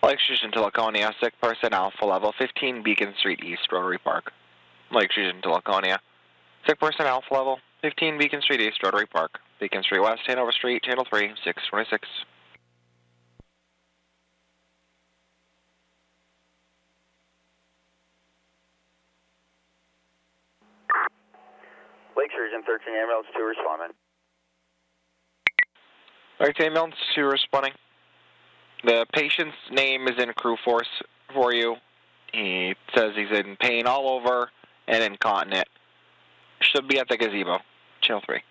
Lake Street to Laconia, sick person, Alpha level, 15 Beacon Street East, Rotary Park. Lake Street to Laconia. Sick person, Alpha level, 15 Beacon Street East, Rotary Park. Beacon Street West, Hanover Street, Channel 3, 626. Lake Region 13 ambulance 2 responding. Lake ambulance 2 responding. The patient's name is in crew force for you. He says he's in pain all over and incontinent. Should be at the gazebo. Channel 3.